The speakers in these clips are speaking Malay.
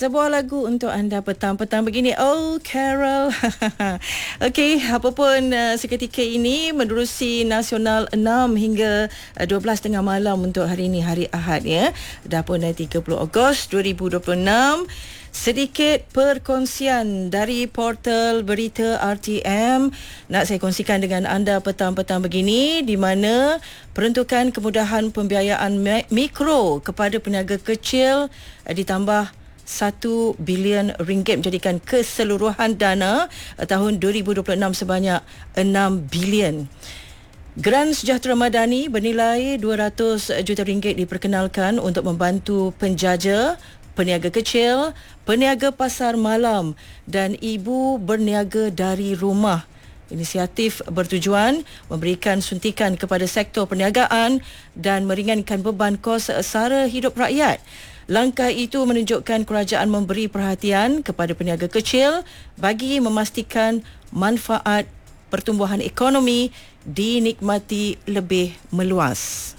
sebuah lagu untuk anda petang-petang begini. Oh, Carol. Okey, apapun seketika ini menerusi Nasional 6 hingga 12 tengah malam untuk hari ini, hari Ahad ya. Dah pun 30 Ogos 2026. Sedikit perkongsian dari portal berita RTM nak saya kongsikan dengan anda petang-petang begini, di mana peruntukan kemudahan pembiayaan mikro kepada peniaga kecil ditambah 1 bilion ringgit menjadikan keseluruhan dana tahun 2026 sebanyak 6 bilion. Geran Sejahtera Madani bernilai 200 juta ringgit diperkenalkan untuk membantu penjaja, peniaga kecil, peniaga pasar malam dan ibu berniaga dari rumah. Inisiatif bertujuan memberikan suntikan kepada sektor perniagaan dan meringankan beban kos sara hidup rakyat. Langkah itu menunjukkan kerajaan memberi perhatian kepada peniaga kecil bagi memastikan manfaat pertumbuhan ekonomi dinikmati lebih meluas.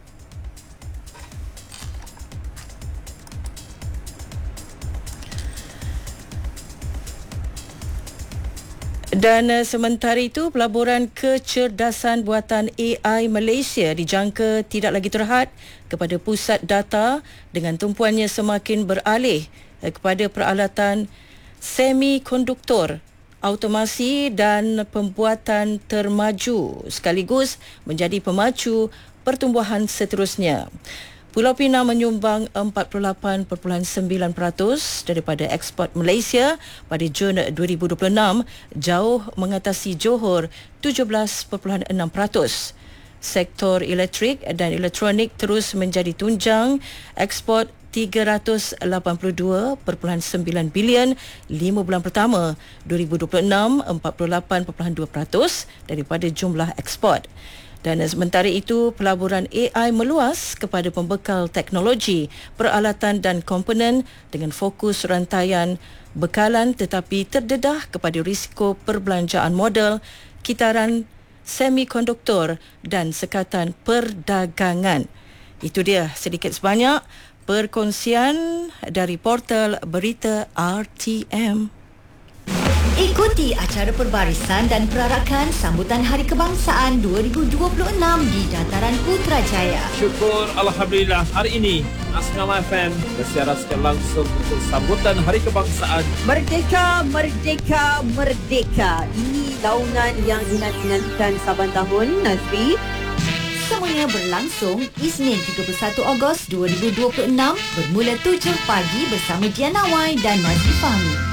Dan sementara itu, pelaburan kecerdasan buatan AI Malaysia dijangka tidak lagi terhad kepada pusat data dengan tumpuannya semakin beralih kepada peralatan semikonduktor, automasi dan pembuatan termaju sekaligus menjadi pemacu pertumbuhan seterusnya. Pulau Pinang menyumbang 48.9% daripada ekspor Malaysia pada Jun 2026, jauh mengatasi Johor 17.6%. Sektor elektrik dan elektronik terus menjadi tunjang, ekspor 382.9 bilion 5 bulan pertama 2026, 48.2% daripada jumlah ekspor. Dan sementara itu, pelaburan AI meluas kepada pembekal teknologi, peralatan dan komponen dengan fokus rantaian bekalan tetapi terdedah kepada risiko perbelanjaan modal, kitaran semikonduktor dan sekatan perdagangan. Itu dia sedikit sebanyak perkongsian dari portal berita RTM. Ikuti acara perbarisan dan perarakan sambutan Hari Kebangsaan 2026 di Dataran Putrajaya. Syukur Alhamdulillah, hari ini Asngam FM bersiaran secara langsung untuk sambutan Hari Kebangsaan. Merdeka, merdeka, merdeka. Ini launan yang dinantikan saban tahun, Nazri. Semuanya berlangsung Isnin 31 Ogos 2026 bermula 7 pagi bersama Diana Wai dan Nazri Fahmi.